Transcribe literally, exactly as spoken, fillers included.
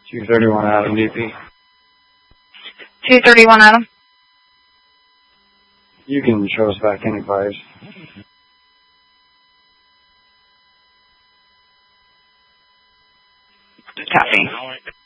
two thirty-one Adam, D P. two thirty-one Adam. You can show us back any fires. Copy.